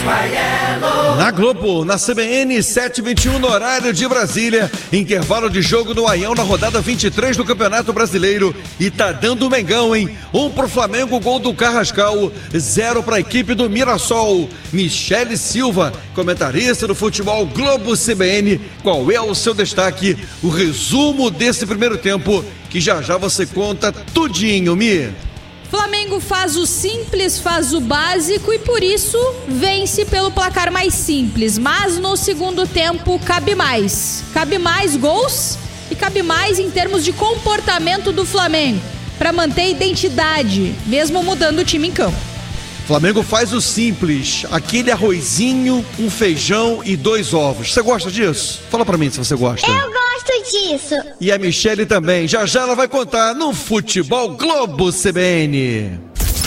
Na Globo, na CBN, 7h21 no horário de Brasília, intervalo de jogo no Aião na rodada 23 do Campeonato Brasileiro, e tá dando o Mengão, hein? 1 pro Flamengo, gol do Carrascal, 0 pra equipe do Mirassol. Michele Silva, comentarista do futebol Globo CBN, qual é o seu destaque? O resumo desse primeiro tempo, que já já você conta tudinho, Mi. Flamengo faz o simples, faz o básico e por isso vence pelo placar mais simples. Mas no segundo tempo cabe mais. Cabe mais gols e cabe mais em termos de comportamento do Flamengo para manter a identidade, mesmo mudando o time em campo. Flamengo faz o simples, aquele arrozinho, um feijão e 2 ovos. Você gosta disso? Fala pra mim se você gosta. Eu gosto disso. E a Michele também. Já já ela vai contar no Futebol Globo CBN.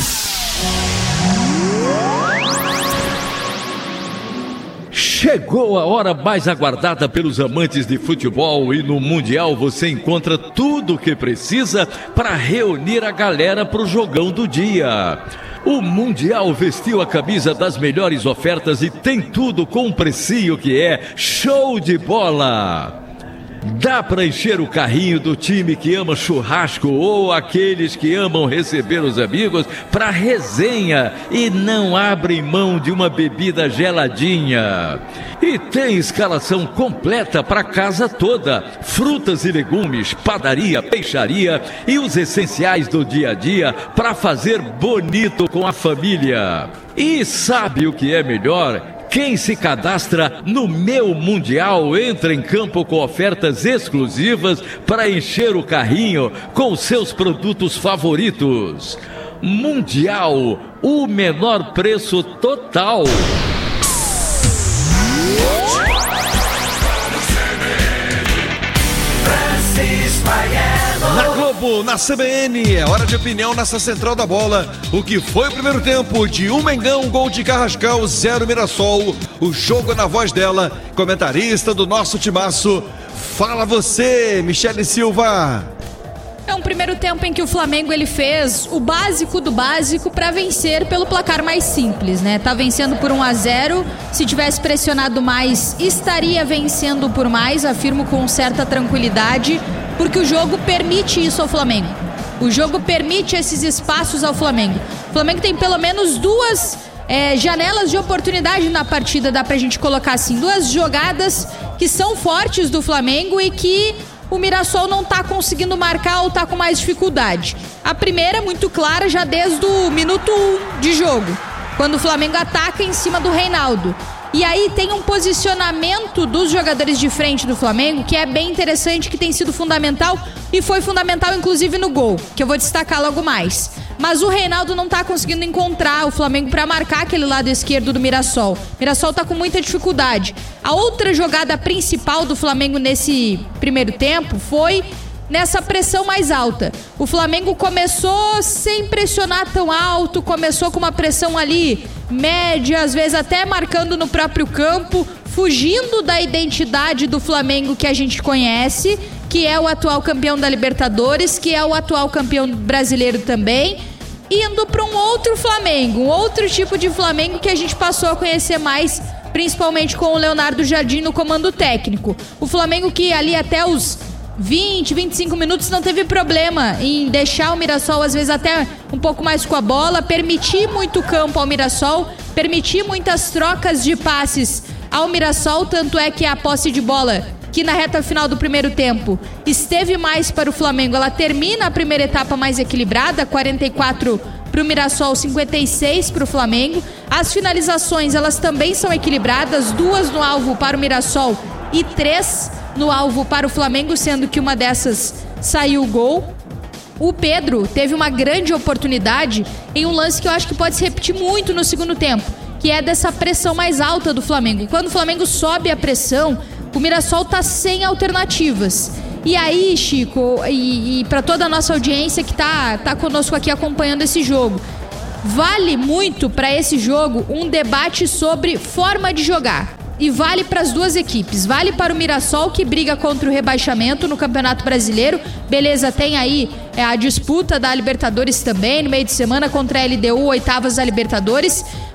Chegou a hora mais aguardada pelos amantes de futebol, e no Mundial você encontra tudo o que precisa para reunir a galera pro jogão do dia. O Mundial vestiu a camisa das melhores ofertas e tem tudo com um precinho que é show de bola. Dá para encher o carrinho do time que ama churrasco ou aqueles que amam receber os amigos para resenha e não abrem mão de uma bebida geladinha. E tem escalação completa para casa toda: frutas e legumes, padaria, peixaria e os essenciais do dia a dia para fazer bonito com a família. E sabe o que é melhor? Quem se cadastra no Meu Mundial entra em campo com ofertas exclusivas para encher o carrinho com seus produtos favoritos. Mundial, o menor preço total. Na Globo, na CBN, é hora de opinião nessa central da bola. O que foi o primeiro tempo de 1 Mengão, gol de Carrascal, 0 Mirassol. O jogo na voz dela, comentarista do nosso timaço. Fala você, Michele Silva. É um primeiro tempo em que o Flamengo ele fez o básico do básico para vencer pelo placar mais simples, né? Tá vencendo por 1-0. Se tivesse pressionado mais, estaria vencendo por mais, afirmo com certa tranquilidade, porque o jogo permite isso ao Flamengo. O jogo permite esses espaços ao Flamengo. O Flamengo tem pelo menos 2 janelas de oportunidade na partida, dá pra gente colocar assim, 2 jogadas que são fortes do Flamengo e que o Mirassol não tá conseguindo marcar ou tá com mais dificuldade. A primeira, muito clara, já desde o minuto 1 de jogo, quando o Flamengo ataca em cima do Reinaldo. E aí tem um posicionamento dos jogadores de frente do Flamengo que é bem interessante, que tem sido fundamental e foi fundamental inclusive no gol, que eu vou destacar logo mais. Mas o Reinaldo não tá conseguindo encontrar o Flamengo para marcar aquele lado esquerdo do Mirassol. O Mirassol tá com muita dificuldade. A outra jogada principal do Flamengo nesse primeiro tempo foi nessa pressão mais alta. O Flamengo começou sem pressionar tão alto, começou com uma pressão ali média, às vezes até marcando no próprio campo, fugindo da identidade do Flamengo que a gente conhece, que é o atual campeão da Libertadores, que é o atual campeão brasileiro também, indo para um outro Flamengo, um outro tipo de Flamengo que a gente passou a conhecer mais, principalmente com o Leonardo Jardim no comando técnico. O Flamengo que ali até os 20, 25 minutos não teve problema em deixar o Mirassol às vezes até um pouco mais com a bola, permitir muito campo ao Mirassol, permitir muitas trocas de passes ao Mirassol, tanto é que a posse de bola, que na reta final do primeiro tempo esteve mais para o Flamengo, ela termina a primeira etapa mais equilibrada, 44 para o Mirassol, 56 para o Flamengo. As finalizações, elas também são equilibradas, 2 no alvo para o Mirassol e 3 no alvo para o Flamengo, sendo que uma dessas saiu o gol. O Pedro teve uma grande oportunidade em um lance que eu acho que pode se repetir muito no segundo tempo, que é dessa pressão mais alta do Flamengo. E quando o Flamengo sobe a pressão, o Mirassol tá sem alternativas. E aí, Chico, e para toda a nossa audiência que tá conosco aqui acompanhando esse jogo, vale muito para esse jogo um debate sobre forma de jogar. E vale para as duas equipes. Vale para o Mirassol, que briga contra o rebaixamento no Campeonato Brasileiro. Beleza, tem aí a disputa da Libertadores também, no meio de semana contra a LDU, oitavas da Libertadores.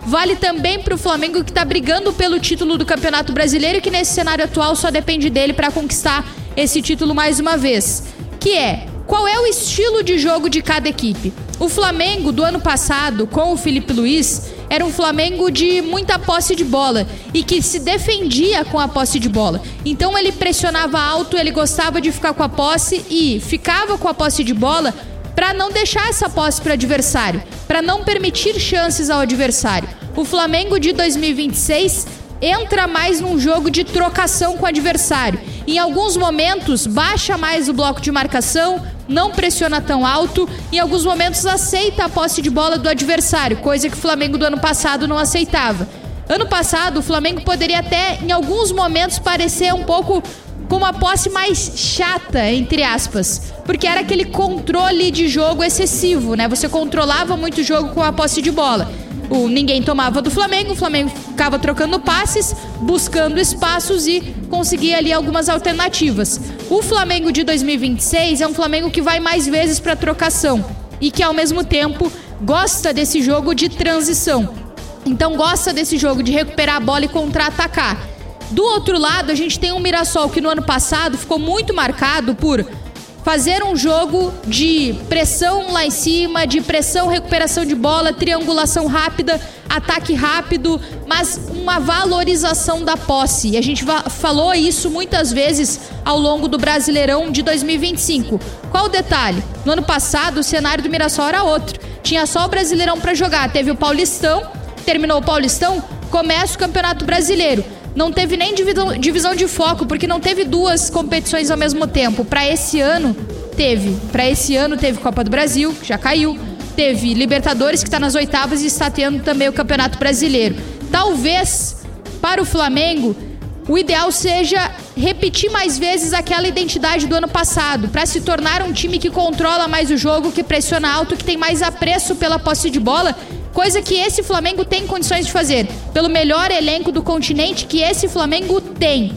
vale também para o Flamengo, que está brigando pelo título do Campeonato Brasileiro e que nesse cenário atual só depende dele para conquistar esse título mais uma vez. Que é, qual é o estilo de jogo de cada equipe? O Flamengo do ano passado, com o Felipe Luiz, era um Flamengo de muita posse de bola e que se defendia com a posse de bola. Então ele pressionava alto, ele gostava de ficar com a posse e ficava com a posse de bola para não deixar essa posse para o adversário, para não permitir chances ao adversário. O Flamengo de 2026 entra mais num jogo de trocação com o adversário. Em alguns momentos, baixa mais o bloco de marcação, não pressiona tão alto, em alguns momentos aceita a posse de bola do adversário, coisa que o Flamengo do ano passado não aceitava. Ano passado, o Flamengo poderia até, em alguns momentos, parecer um pouco com uma posse mais chata, entre aspas, porque era aquele controle de jogo excessivo, né? Você controlava muito o jogo com a posse de bola. Ninguém tomava do Flamengo, o Flamengo ficava trocando passes, buscando espaços e conseguia ali algumas alternativas. O Flamengo de 2026 é um Flamengo que vai mais vezes para trocação e que ao mesmo tempo gosta desse jogo de transição. Então gosta desse jogo de recuperar a bola e contra-atacar. Do outro lado, a gente tem um Mirassol que no ano passado ficou muito marcado por fazer um jogo de pressão lá em cima, de pressão, recuperação de bola, triangulação rápida, ataque rápido, mas uma valorização da posse. E a gente falou isso muitas vezes ao longo do Brasileirão de 2025. Qual o detalhe? No ano passado, o cenário do Mirassol era outro. Tinha só o Brasileirão para jogar. Teve o Paulistão, terminou o Paulistão, começa o Campeonato Brasileiro. Não teve nem divisão de foco, porque não teve duas competições ao mesmo tempo. Para esse ano, teve. Para esse ano, teve Copa do Brasil, que já caiu. Teve Libertadores, que está nas oitavas, e está tendo também o Campeonato Brasileiro. Talvez, para o Flamengo, o ideal seja repetir mais vezes aquela identidade do ano passado, para se tornar um time que controla mais o jogo, que pressiona alto, que tem mais apreço pela posse de bola, coisa que esse Flamengo tem condições de fazer. Pelo melhor elenco do continente que esse Flamengo tem.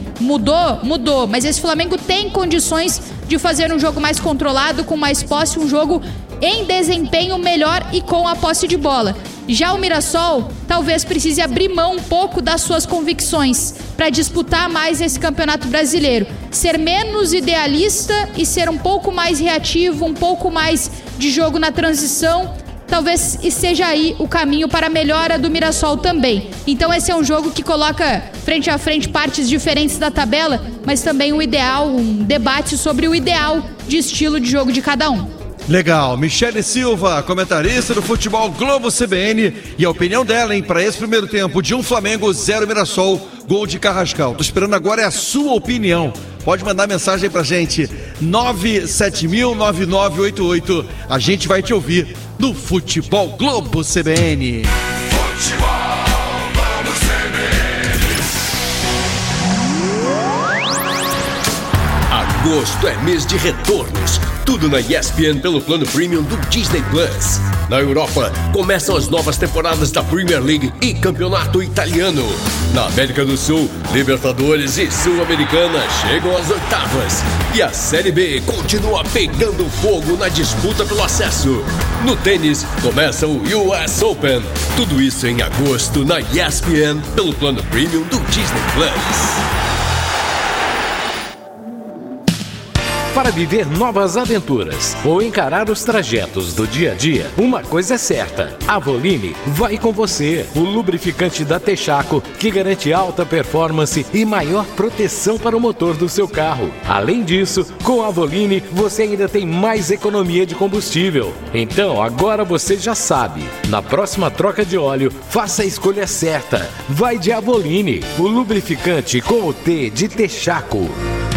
Mudou, mas esse Flamengo tem condições de fazer um jogo mais controlado, com mais posse, um jogo em desempenho melhor e com a posse de bola. Já o Mirassol talvez precise abrir mão um pouco das suas convicções para disputar mais esse Campeonato Brasileiro. Ser menos idealista e ser um pouco mais reativo, um pouco mais de jogo na transição. Talvez seja aí o caminho para a melhora do Mirassol também. Então esse é um jogo que coloca frente a frente partes diferentes da tabela, mas também o ideal, um debate sobre o ideal de estilo de jogo de cada um. Legal, Michele Silva, comentarista do Futebol Globo CBN, e a opinião dela, para esse primeiro tempo de 1 Flamengo, 0 Mirassol, gol de Carrascal. Tô esperando agora é a sua opinião. Pode mandar mensagem pra gente, 970009988. A gente vai te ouvir no Futebol Globo CBN. Futebol Globo CBN. Agosto é mês de retornos. Tudo na ESPN pelo plano premium do Disney Plus. Na Europa, começam as novas temporadas da Premier League e Campeonato Italiano. Na América do Sul, Libertadores e Sul-Americana chegam às oitavas. E a Série B continua pegando fogo na disputa pelo acesso. No tênis, começa o US Open. Tudo isso em agosto na ESPN pelo plano premium do Disney Plus. Para viver novas aventuras ou encarar os trajetos do dia a dia, uma coisa é certa: a Avoline vai com você. O lubrificante da Texaco, que garante alta performance e maior proteção para o motor do seu carro. Além disso, com a Avoline você ainda tem mais economia de combustível. Então agora você já sabe, na próxima troca de óleo, faça a escolha certa. Vai de Avoline, o lubrificante com o T de Texaco.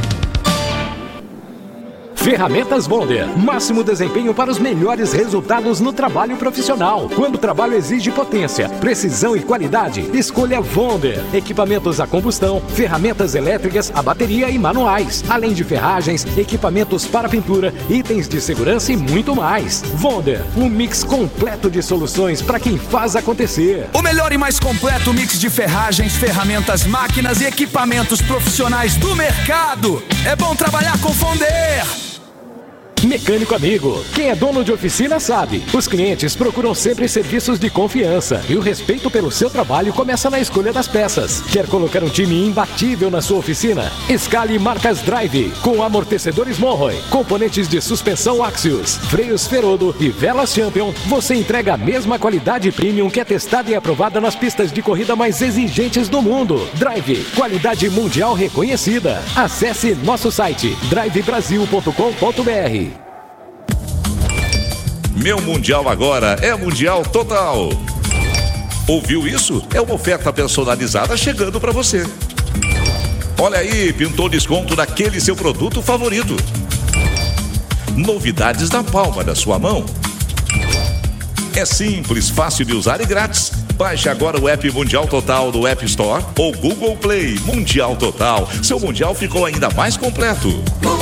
Ferramentas Bonder, máximo desempenho para os melhores resultados no trabalho profissional. Quando o trabalho exige potência, precisão e qualidade, escolha Bonder. Equipamentos a combustão, ferramentas elétricas, a bateria e manuais, além de ferragens, equipamentos para pintura, itens de segurança e muito mais. Bonder, um mix completo de soluções para quem faz acontecer. O melhor e mais completo mix de ferragens, ferramentas, máquinas e equipamentos profissionais do mercado. É bom trabalhar com Bonder. Mecânico Amigo. Quem é dono de oficina sabe. Os clientes procuram sempre serviços de confiança e o respeito pelo seu trabalho começa na escolha das peças. Quer colocar um time imbatível na sua oficina? Escale marcas Drive, com amortecedores Monroe, componentes de suspensão Axios, freios Ferodo e velas Champion. Você entrega a mesma qualidade premium que é testada e aprovada nas pistas de corrida mais exigentes do mundo. Drive, qualidade mundial reconhecida. Acesse nosso site drivebrasil.com.br. Meu Mundial agora é Mundial Total. Ouviu isso? É uma oferta personalizada chegando para você. Olha aí, pintou desconto naquele seu produto favorito. Novidades na palma da sua mão. É simples, fácil de usar e grátis. Baixe agora o app Mundial Total do App Store ou Google Play. Mundial Total. Seu Mundial ficou ainda mais completo.